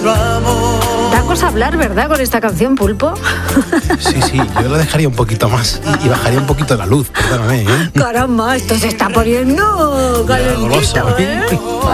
nuestro amor. Da cosa hablar, ¿verdad? Con esta canción, Pulpo. Sí, yo lo dejaría un poquito más y bajaría un poquito la luz, perdóname, ¿eh? Caramba, esto se está poniendo calentito, goloso, ¿eh?